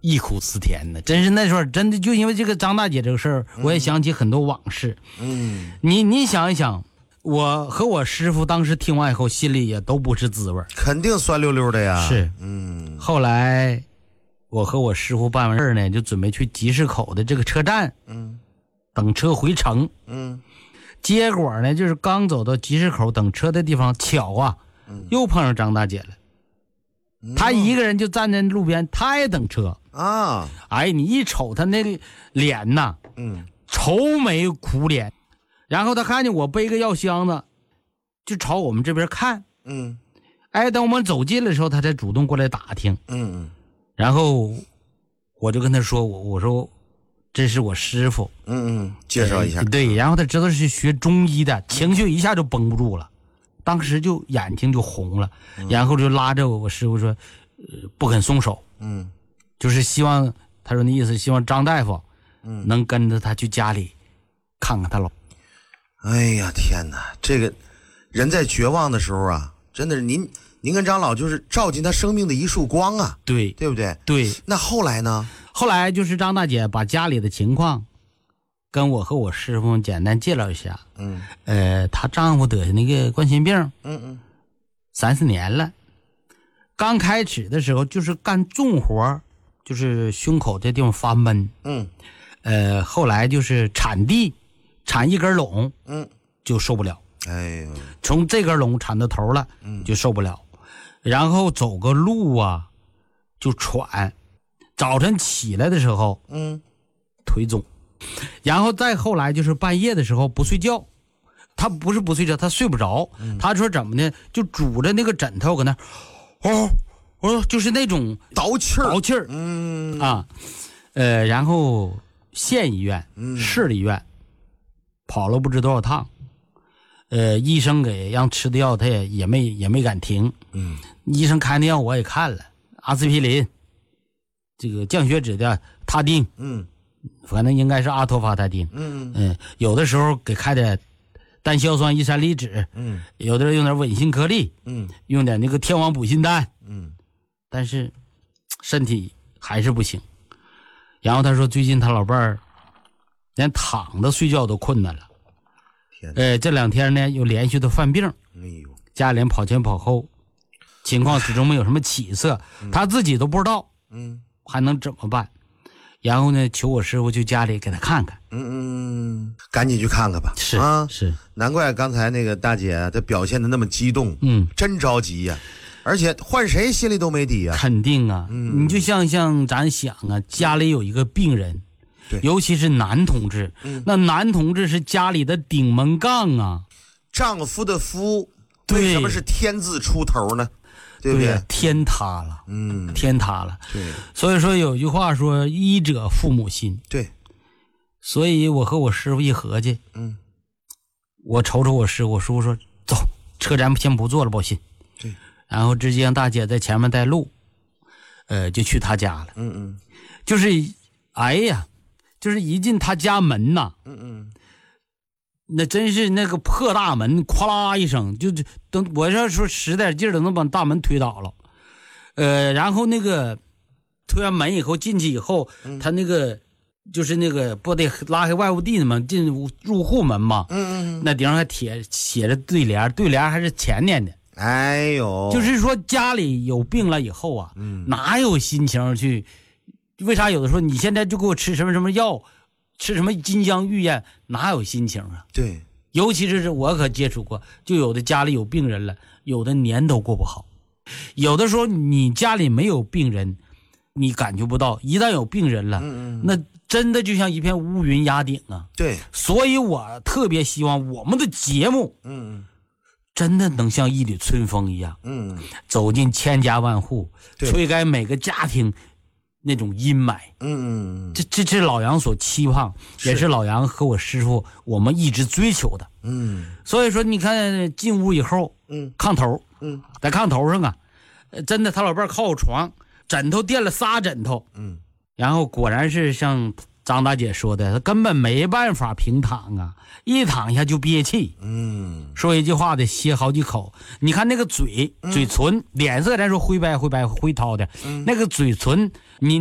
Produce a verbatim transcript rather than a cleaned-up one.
忆苦思甜的，真是那时候真的就因为这个张大姐这个事儿，我也想起很多往事。 嗯， 你你想一想，我和我师傅当时听完以后，心里也都不是滋味， 肯定酸溜溜的呀。 是， 嗯。 后来我和我师傅办完事儿呢，就准备去集市口的这个车站， 嗯， 等车回城。 嗯， 结果呢，就是刚走到集市口等车的地方，巧啊， 嗯、 又碰上张大姐了。 嗯、 她一个人就站在路边，她也等车啊。 哎，你一瞅她那个脸呐， 嗯， 愁眉苦脸。然后她看见我背个药箱子，就朝我们这边看。 嗯， 哎，等我们走近的时候，她才主动过来打听。 嗯嗯。 然后我就跟她说，我我说这是我师傅。 嗯嗯，介绍一下。 对，然后她知道是学中医的，情绪一下就绷不住了。当时就眼睛就红了，嗯、然后就拉着我，我师傅说，呃，不肯松手， 嗯， 就是希望他说那意思，希望张大夫， 嗯， 能跟着他去家里看看他老。 哎呀天哪，这个人在绝望的时候啊，真的是您您跟张老就是照进他生命的一束光啊， 对， 对不对？ 对。 那后来呢？ 后来就是张大姐把家里的情况跟我和我师傅简单介绍一下。 嗯， 呃，她丈夫得那个冠心病， 嗯嗯， 三四年了。刚开始的时候就是干重活，就是胸口这地方发闷。 嗯， 呃，后来就是铲地，铲一根垄， 嗯， 就受不了。 哎呦， 从这根垄铲到头了， 嗯， 就受不了。然后走个路啊，就喘。早晨起来的时候， 嗯， 腿肿。然后再后来就是半夜的时候不睡觉，他不是不睡觉，他睡不着。嗯、他说怎么呢？就拄着那个枕头搁那，哦哦，就是那种倒气儿， 倒气儿。 嗯啊，呃，然后县医院、 嗯、 市医院跑了不知多少趟，呃，医生给让吃的药他也也没也没敢停。 嗯， 医生开的药我也看了，阿司匹林，这个降血脂的他定， 嗯。 反正应该是阿托伐他定， 嗯嗯，有的时候给开点单硝酸一三离酯， 嗯， 有的人用点稳心颗粒， 嗯， 用点那个天王补心丹， 嗯， 但是身体还是不行。然后他说最近他老伴儿连躺着睡觉都困难了， 天， 呃，这两天呢又连续的犯病， 哎呦， 家里人跑前跑后，情况始终没有什么起色，他自己都不知道， 嗯， 还能怎么办？然后呢，求我师傅去家里给他看看。 嗯嗯，赶紧去看看吧。 是啊， 是， 难怪刚才那个大姐她表现的那么激动， 嗯， 真着急呀、啊，而且换谁心里都没底呀、啊。 肯定啊， 嗯， 你就像像咱想啊，家里有一个病人， 对， 尤其是男同志， 嗯， 那男同志是家里的顶门杠啊， 丈夫的夫， 对， 为什么是天字出头呢？对不对？ 对，天塌了， 嗯， 天塌了。 对， 所以说有句话说，医者父母心。 对， 所以我和我师傅一合计， 嗯， 我瞅瞅我师傅，我师傅说走，车咱先不坐了，保信。 对， 然后直接让大姐在前面带路，呃，就去他家了。 嗯嗯， 就是，哎呀，就是一进他家门呐， 嗯嗯。 那真是那个破大门，咵啦一声，就就等我要说使点劲儿，都能把大门推倒了。呃，然后那个推完门以后进去以后，嗯、他那个就是那个不得拉开外屋地嘛，进入户门嘛。 嗯嗯。 那顶上还贴写着对联，对联还是前年的。 哎呦， 就是说家里有病了以后啊， 嗯， 哪有心情去？为啥有的时候你现在就给我吃什么什么药？吃什么金香玉燕，哪有心情啊？ 对， 尤其是我可接触过，就有的家里有病人了，有的年都过不好。有的时候你家里没有病人，你感觉不到；一旦有病人了， 嗯嗯， 那真的就像一片乌云压顶啊。 对， 所以我特别希望我们的节目， 嗯， 真的能像一缕春风一样， 嗯， 走进千家万户，吹开每个家庭那种阴霾。 嗯， 这这这老杨所期望，也是老杨和我师傅我们一直追求的。 嗯， 所以说你看进屋以后， 嗯， 炕头， 嗯， 在炕头上啊，真的他老伴靠我床，枕头垫了仨枕头， 嗯， 然后果然是像张大姐说的，他根本没办法平躺啊，一躺下就憋气。 嗯， 说一句话得歇好几口。你看那个嘴、 嗯、 嘴唇脸色，咱说灰白灰白灰涛的、嗯，那个嘴唇